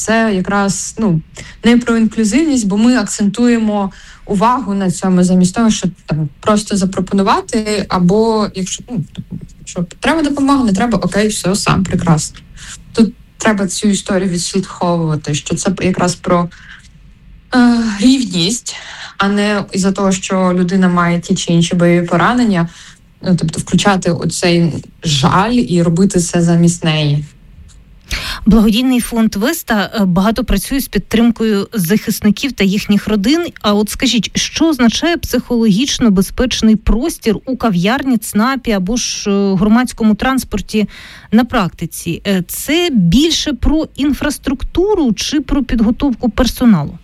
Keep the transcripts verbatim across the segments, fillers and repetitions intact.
це якраз ну, не про інклюзивність, бо ми акцентуємо увагу на цьому замість того, щоб там просто запропонувати, або якщо, ну, якщо треба допомога, не треба, окей, все, сам, прекрасно. Тут треба цю історію відслідковувати, що це якраз про е, рівність, а не із-за того, що людина має ті чи інші бойові поранення, ну, тобто включати оцей жаль і робити це замість неї. Благодійний фонд Веста багато працює з підтримкою захисників та їхніх родин. А от скажіть, що означає психологічно безпечний простір у кав'ярні, ЦНАПі або ж громадському транспорті на практиці? Це більше про інфраструктуру чи про підготовку персоналу?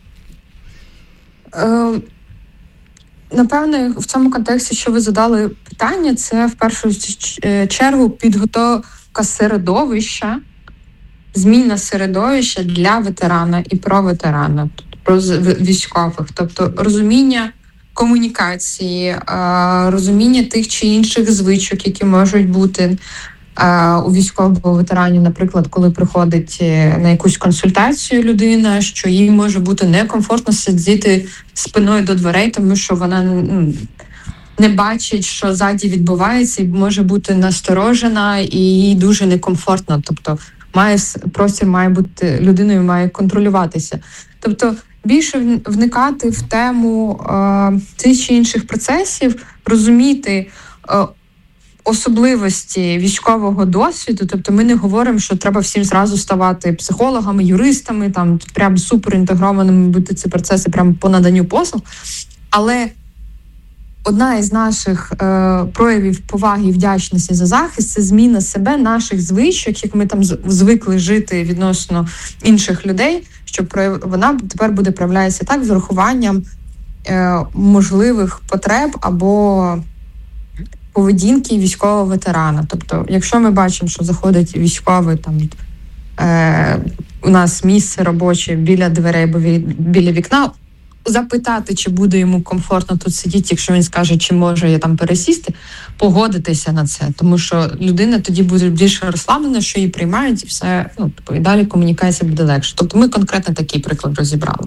Е, напевне, в цьому контексті, що ви задали питання, це в першу чергу підготовка середовища, зміна середовища для ветерана і про ветерана, про військових. Тобто розуміння комунікації, розуміння тих чи інших звичок, які можуть бути у військового ветеранів, наприклад, коли приходить на якусь консультацію людина, що їй може бути некомфортно сидіти спиною до дверей, тому що вона ну, не бачить, що ззаді відбувається, і може бути насторожена, і їй дуже некомфортно. Тобто має простір має бути людиною, має контролюватися. Тобто більше вникати в тему е, цих чи інших процесів, розуміти е, особливості військового досвіду. Тобто ми не говоримо, що треба всім зразу ставати психологами, юристами, там прям суперінтегрованими бути ці процеси прямо по наданню послуг. Але одна із наших е, проявів поваги і вдячності за захист – це зміна себе, наших звичок, як ми там звикли жити відносно інших людей, що прояв... вона тепер буде проявлятися так з урахуванням е, можливих потреб або поведінки військового ветерана. Тобто, якщо ми бачимо, що заходить військовий, там, е, у нас місце робоче біля дверей або біля вікна, запитати, чи буде йому комфортно тут сидіти, якщо він скаже, чи може я там пересісти, погодитися на це. Тому що людина тоді буде більше розслаблена, що її приймають, і все, ну, і далі комунікація буде легше. Тобто ми конкретно такий приклад розібрали.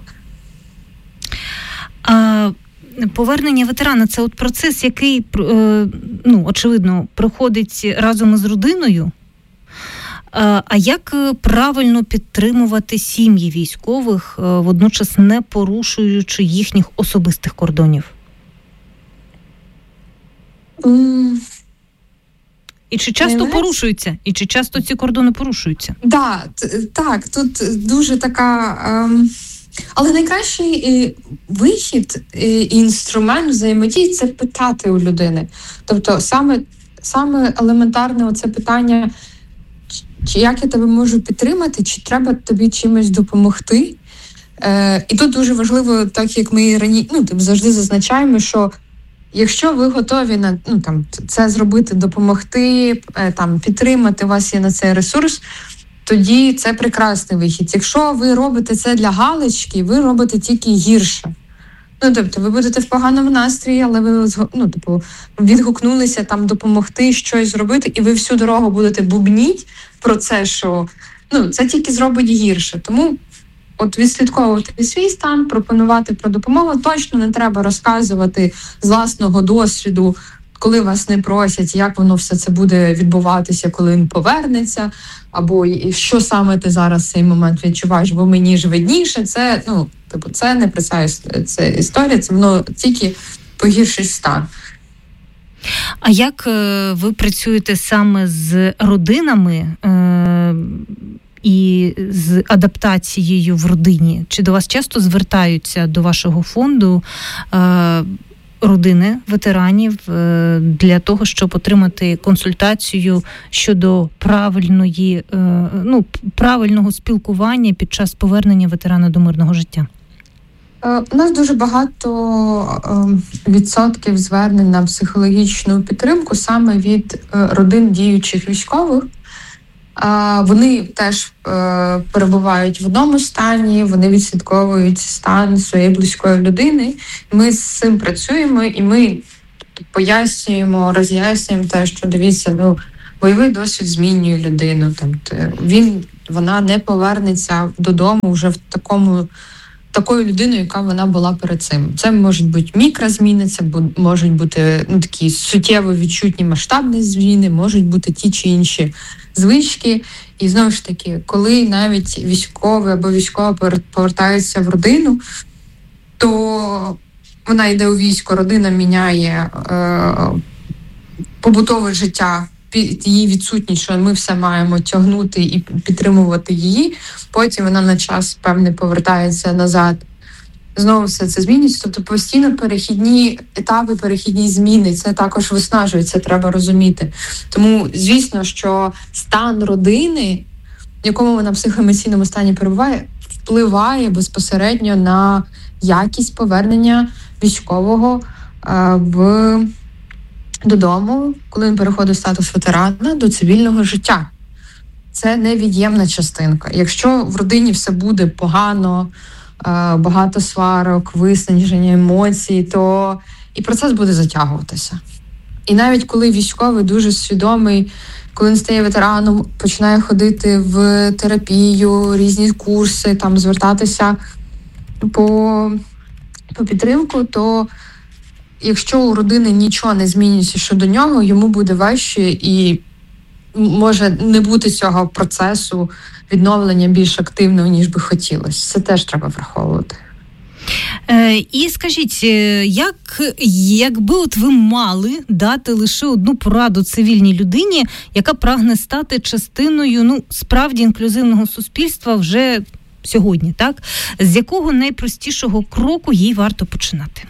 А, повернення ветерана – це от процес, який, ну, очевидно, проходить разом із родиною. А як правильно підтримувати сім'ї військових, водночас не порушуючи їхніх особистих кордонів? Mm. І чи часто не порушуються? І чи часто ці кордони порушуються? Да, т- так, тут дуже така... Ем... Але найкращий вихід і інструмент взаємодії – це питати у людини. Тобто саме, саме елементарне оце питання – чи як я тебе можу підтримати, чи треба тобі чимось допомогти. Е, і тут дуже важливо, так як ми раніше, ну, завжди зазначаємо, що якщо ви готові на ну, там, це зробити, допомогти, е, там, підтримати, у вас є на це ресурс, тоді це прекрасний вихід. Якщо ви робите це для галочки, ви робите тільки гірше. Ну, тобто, ви будете в поганому настрої, але ви ну, типу, відгукнулися там допомогти, щось зробити, і ви всю дорогу будете бубніть про це, що ну, це тільки зробить гірше. Тому от відслідковувати свій стан, пропонувати про допомогу. Точно не треба розказувати з власного досвіду, коли вас не просять, як воно все це буде відбуватися, коли він повернеться, або що саме ти зараз в цей момент відчуваєш, бо мені ж видніше. Це, ну, типу, це не про це, це історія, це воно тільки погіршить стан. А як е, ви працюєте саме з родинами е, і з адаптацією в родині? Чи до вас часто звертаються до вашого фонду е, родини ветеранів е, для того, щоб отримати консультацію щодо правильної, е, ну, правильного спілкування під час повернення ветерана до мирного життя? У нас дуже багато відсотків звернень на психологічну підтримку саме від родин діючих військових. Вони теж перебувають в одному стані, вони відслідковують стан своєї близької людини. Ми з цим працюємо і ми пояснюємо, роз'яснюємо те, що дивіться, ну, бойовий досвід змінює людину. Там, він, вона не повернеться додому вже в такому, такою людиною, яка вона була перед цим. Це можуть бути мікрозміни, це можуть бути ну, такі суттєво відчутні масштабні зміни, можуть бути ті чи інші звички. І знову ж таки, коли навіть військовий або військова повертаються в родину, то вона йде у військо, родина міняє е, побутове життя, її відсутність, що ми все маємо тягнути і підтримувати її. Потім вона на час певний повертається назад. Знову все це змінюється. Тобто постійно перехідні етапи, перехідні зміни, це також виснажує, це треба розуміти. Тому, звісно, що стан родини, в якому вона в психоемоційному стані перебуває, впливає безпосередньо на якість повернення військового е, в, додому, коли він переходить в статус ветерана, до цивільного життя. Це невід'ємна частинка. Якщо в родині все буде погано, багато сварок, виснаження емоцій, то і процес буде затягуватися. І навіть коли військовий дуже свідомий, коли він стає ветераном, починає ходити в терапію, різні курси, там звертатися по, по підтримку, то якщо у родини нічого не змінюється щодо нього, йому буде важче і може не бути цього процесу відновлення більш активного, ніж би хотілося. Це теж треба враховувати. Е, і скажіть, як, якби от ви мали дати лише одну пораду цивільній людині, яка прагне стати частиною, ну, справді інклюзивного суспільства вже сьогодні, так? З якого найпростішого кроку їй варто починати?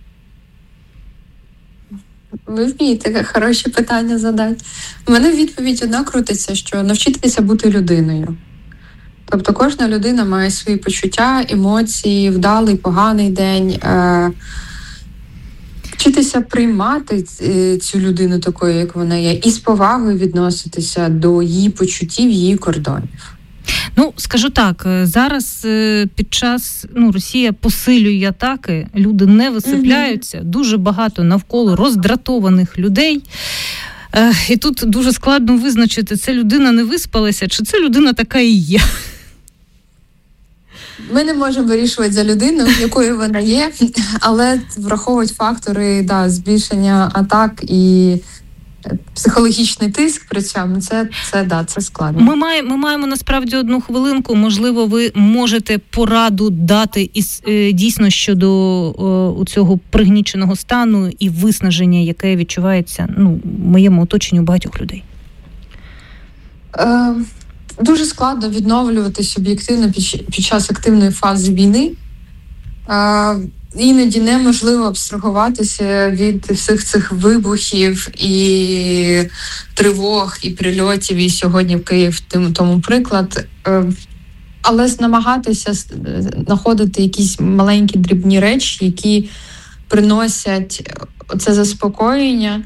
Ви вмієте хороші питання задати. У мене відповідь одна крутиться, що навчитися бути людиною. Тобто кожна людина має свої почуття, емоції, вдалий, поганий день. Е- вчитися приймати цю людину такою, як вона є, і з повагою відноситися до її почуттів, її кордонів. Ну, скажу так, зараз під час, ну, Росія посилює атаки, люди не висипляються, mm-hmm. дуже багато навколо роздратованих людей. Е, і тут дуже складно визначити, це людина не виспалася, чи це людина така і є. Ми не можемо вирішувати за людину, якою вона є, але враховують фактори да, збільшення атак і психологічний тиск при цьому, це, це, да, це складно. Ми маємо, ми маємо насправді одну хвилинку, можливо, ви можете пораду дати із, дійсно щодо о, цього пригніченого стану і виснаження, яке відчувається, ну, в моєму оточенні у багатьох людей. Е, дуже складно відновлюватись об'єктивно під, під час активної фази війни. Е, Іноді неможливо абстрагуватися від всіх цих вибухів і тривог, і прильотів, і сьогодні в Київ тому приклад. Але намагатися знаходити якісь маленькі дрібні речі, які приносять це заспокоєння,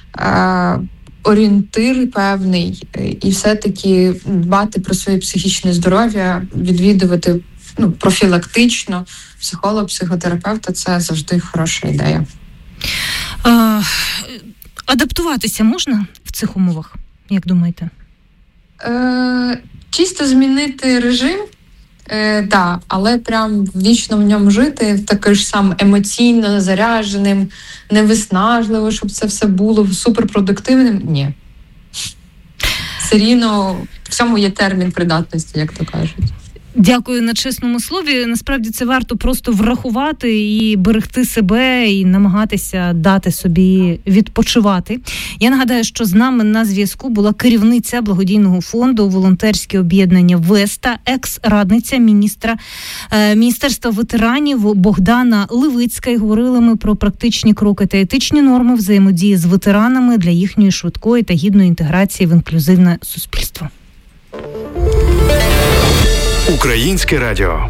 орієнтир певний, і все-таки дбати про своє психічне здоров'я, відвідувати ну, профілактично психолог, психотерапевта – це завжди хороша ідея. А, адаптуватися можна в цих умовах, як думаєте? Е, чисто змінити режим, е, да, але прям вічно в ньому жити, таким ж сам емоційно зарядженим, невиснажливо, щоб це все було суперпродуктивним – ні. Все рівно в цьому є термін придатності, як то кажуть. Дякую на чесному слові. Насправді це варто просто врахувати і берегти себе, і намагатися дати собі відпочивати. Я нагадаю, що з нами на зв'язку була керівниця благодійного фонду «Волонтерське об'єднання Веста», екс-радниця міністра е, Міністерства ветеранів Богдана Левицька. І говорили ми про практичні кроки та етичні норми взаємодії з ветеранами для їхньої швидкої та гідної інтеграції в інклюзивне суспільство. Українське радіо.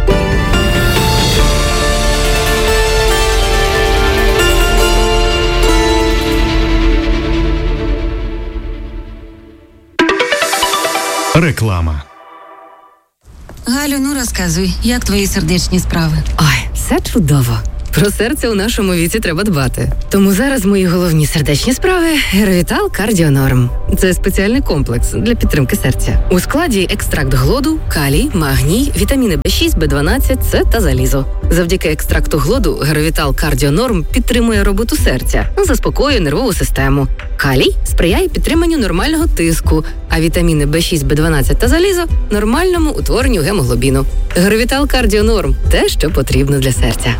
Реклама. Галю, ну розказуй, як твої сердечні справи? Ой, все чудово. Про серце у нашому віці треба дбати. Тому зараз мої головні сердечні справи – Геровітал Кардіонорм. Це спеціальний комплекс для підтримки серця. У складі екстракт глоду, калій, магній, вітаміни бі шість, бі дванадцять, С та залізо. Завдяки екстракту глоду Геровітал Кардіонорм підтримує роботу серця, заспокоює нервову систему. Калій сприяє підтриманню нормального тиску, а вітаміни бі шість, бі дванадцять та залізо – нормальному утворенню гемоглобіну. Геровітал Кардіонорм – те, що потрібно для серця.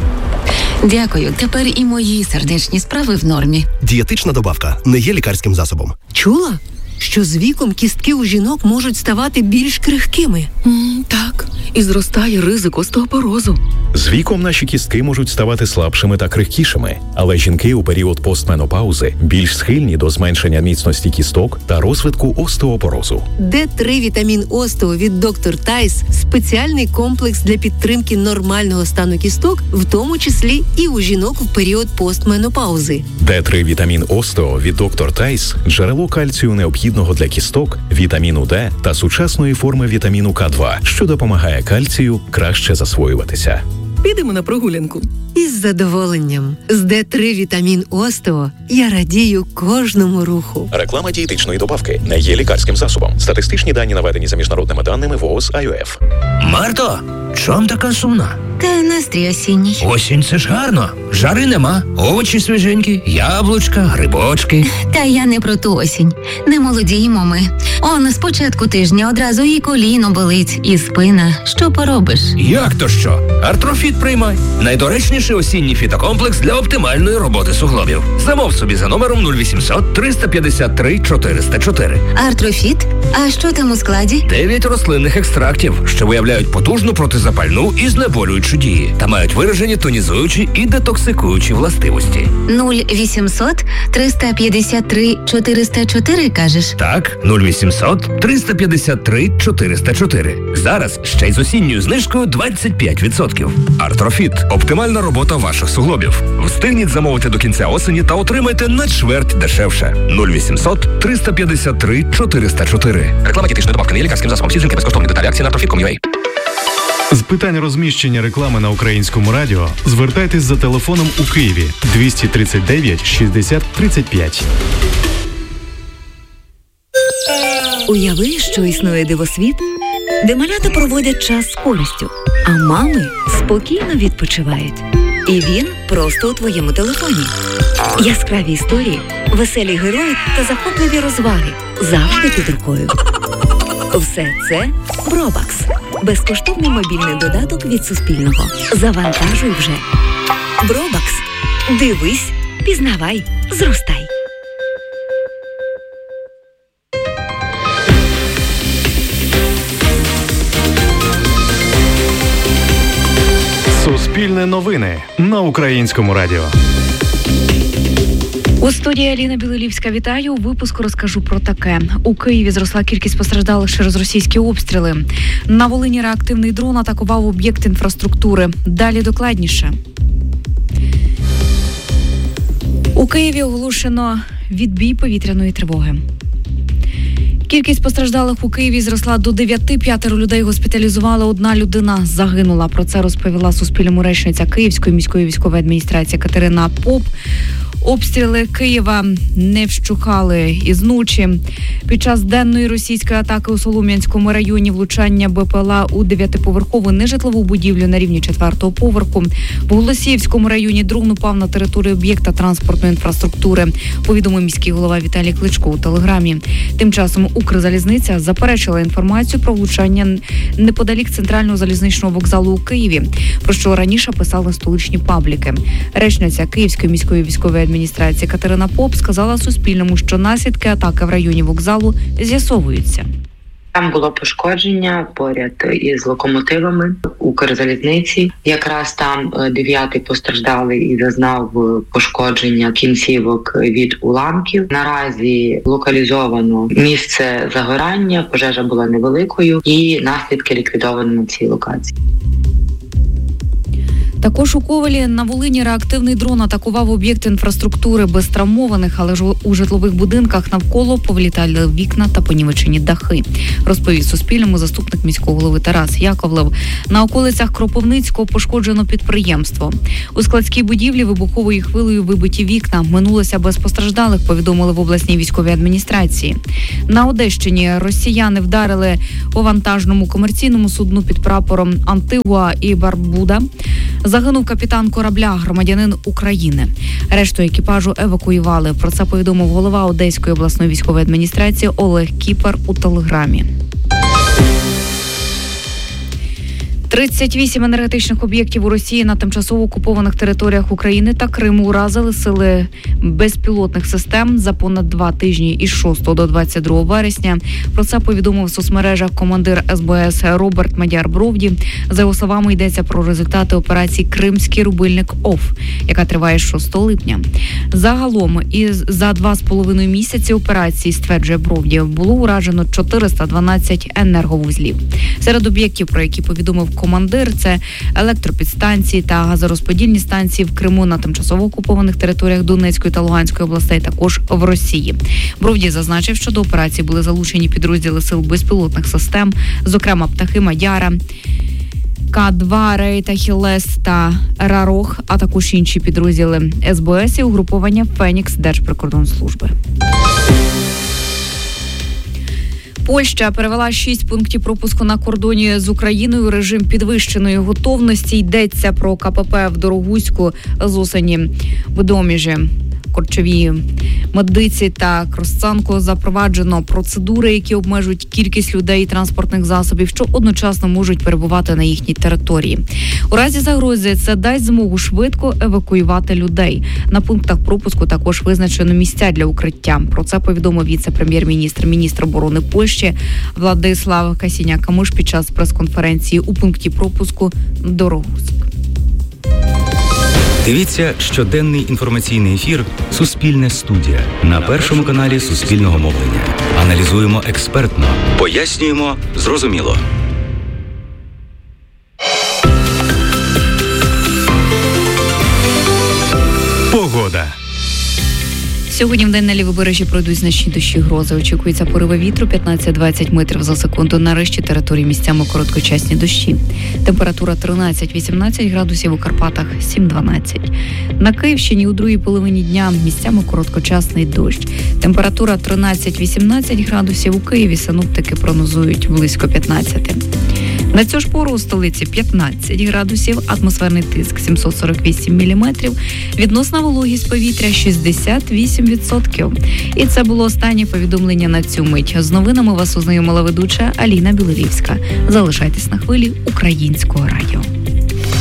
Дякую. Тепер і мої сердечні справи в нормі. Дієтична добавка не є лікарським засобом. Чула, що з віком кістки у жінок можуть ставати більш крихкими? М, так, і зростає ризик остеопорозу. З віком наші кістки можуть ставати слабшими та крихкішими, але жінки у період постменопаузи більш схильні до зменшення міцності кісток та розвитку остеопорозу. Д три вітамін Остео від доктор Тайс – спеціальний комплекс для підтримки нормального стану кісток, в тому числі і у жінок в період постменопаузи. Д три вітамін Остео від доктор Тайс – джерело кальцію необхідного для кісток, вітаміну Д та сучасної форми вітаміну К два, що допомагає кальцію краще засвоюватися. Підемо на прогулянку. Із задоволенням. З Д три вітамін Остео я радію кожному руху. Реклама дієтичної добавки не є лікарським засобом. Статистичні дані наведені за міжнародними даними ВООЗ ай о еф. Марто, чом така сумна? Та настрій осінній. Осінь – це ж гарно. Жари нема, овочі свіженькі, яблучка, грибочки. Та я не про ту осінь. Не молодіємо ми. Он з початку тижня одразу і коліно болить, і спина. Що поробиш? Як то що? Артрофіт приймай. Найдоречніший осінній фітокомплекс для оптимальної роботи суглобів. Замов собі за номером нуль вісімсот триста п'ятдесят три чотириста чотири. Артрофіт? А що там у складі? Дев'ять рослинних екстрактів, що виявляють потужну протизапальну і знеболюючу дії та мають виражені тонізуючі і детоксикуючі властивості. нуль вісімсот триста п'ятдесят три чотириста чотири, кажеш? Так, нуль вісімсот триста п'ятдесят три чотириста чотири. Зараз ще й з осінньою знижкою двадцять п'ять відсотків. Артрофіт – оптимальна робота ваших суглобів. Встигніть замовити до кінця осені та отримайте на чверть дешевше. нуль вісімсот триста п'ятдесят три чотириста чотири. Реклама дієтичної добавки не є лікарським засобом. Всі жінки безкоштовні деталі акції на артрофіт крапка ком крапка ю а. З питань розміщення реклами на Українському радіо звертайтесь за телефоном у Києві двісті тридцять дев'ять шістдесят тридцять п'ять. Уяви, що існує дивосвіт, де малята проводять час з користю, а мами спокійно відпочивають. І він просто у твоєму телефоні. Яскраві історії, веселі герої та захопливі розваги завжди під рукою. Все це Бробакс. Безкоштовний мобільний додаток від Суспільного. Завантажуй вже. Бробакс. Дивись, пізнавай, зростай. Суспільне новини на Українському радіо. У студії Аліна Білолівська. Вітаю. У випуску розкажу про таке. У Києві зросла кількість постраждалих через російські обстріли. На Волині реактивний дрон атакував об'єкт інфраструктури. Далі докладніше. У Києві оголошено відбій повітряної тривоги. Кількість постраждалих у Києві зросла до дев'яти. П'ятеро людей госпіталізували, одна людина загинула. Про це розповіла Суспільному речниця Київської міської військової адміністрації Катерина Поп. Обстріли Києва не вщухали із ночі. Під час денної російської атаки у Солом'янському районі влучання БПЛА у дев'ятиповерхову нежитлову будівлю на рівні четвертого поверху. В Голосіївському районі дрон упав на територію об'єкта транспортної інфраструктури, повідомив міський голова Віталій Кличко у телеграмі. Тим часом Укрзалізниця заперечила інформацію про влучання неподалік центрального залізничного вокзалу у Києві, про що раніше писали столичні пабліки. Речниця Київської міської військової адміністрації Катерина Поп сказала Суспільному, що наслідки атаки в районі вокзалу з'ясовуються. Там було пошкодження поряд із локомотивами Укрзалізниці. Якраз там дев'ятий постраждалий і зазнав пошкодження кінцівок від уламків. Наразі локалізовано місце загорання, пожежа була невеликою і наслідки ліквідовано на цій локації. Також у Ковелі на Волині реактивний дрон атакував об'єкт інфраструктури без травмованих, але ж у житлових будинках навколо повлітали вікна та понівечені дахи, розповів Суспільному заступник міського голови Тарас Яковлев. На околицях Кропивницького пошкоджено підприємство. У складській будівлі вибуховою хвилею вибиті вікна. Минулося без постраждалих, повідомили в обласній військовій адміністрації. На Одещині росіяни вдарили по вантажному комерційному судну під прапором Антигуа і Барбуда. Загинув капітан корабля, громадянин України. Решту екіпажу евакуювали. Про це повідомив голова Одеської обласної військової адміністрації Олег Кіпер у Телеграмі. тридцять вісім енергетичних об'єктів у Росії на тимчасово окупованих територіях України та Криму уразили сили безпілотних систем за понад два тижні із шостого до двадцять другого вересня. Про це повідомив в соцмережах командир ес бе ес Роберт Мадяр-Бровді. За його словами, йдеться про результати операції «Кримський рубильник ОФ», яка триває з шостого липня. Загалом, із за два з половиною місяці операції, стверджує Бровді, було уражено чотириста дванадцять енерговузлів. Серед об'єктів, про які повідомив командир, це електропідстанції та газорозподільні станції в Криму, на тимчасово окупованих територіях Донецької та Луганської областей, також в Росії. Бровді зазначив, що до операції були залучені підрозділи сил безпілотних систем, зокрема птахи Мадяра, Ка два, Рейта, Хілес та Рарох, а також інші підрозділи ес бе ес і угруповання Фенікс Держприкордонслужби. Польща перевела шість пунктів пропуску на кордоні з Україною у режим підвищеної готовності. Йдеться про ка пе пе в Дорогуську з осені, в Доміжі, Корчові, Медиці та Кросцанку запроваджено процедури, які обмежують кількість людей і транспортних засобів, що одночасно можуть перебувати на їхній території. У разі загрози це дасть змогу швидко евакуювати людей. На пунктах пропуску також визначено місця для укриття. Про це повідомив віце-прем'єр-міністр, міністр оборони Польщі Владислав Касіняк-Камиш під час прес-конференції у пункті пропуску Дорогуськ. Дивіться щоденний інформаційний ефір «Суспільне студія» на Першому каналі Суспільного мовлення. Аналізуємо експертно, пояснюємо зрозуміло. Погода. Сьогодні в день на лівобережжі пройдуть значні дощі, грози. Очікується пориви вітру п'ятнадцять-двадцять метрів за секунду. На решті території місцями короткочасні дощі. Температура тринадцять-вісімнадцять градусів, у Карпатах сім-дванадцять. На Київщині у другій половині дня місцями короткочасний дощ. Температура тринадцять-вісімнадцять градусів, у Києві синоптики прогнозують близько п'ятнадцять. На цю ж пору у столиці п'ятнадцять градусів, атмосферний тиск сімсот сорок вісім міліметрів, відносна вологість повітря шістдесят вісім відсотків. І це було останнє повідомлення на цю мить. З новинами вас ознайомила ведуча Аліна Білорівська. Залишайтесь на хвилі Українського радіо.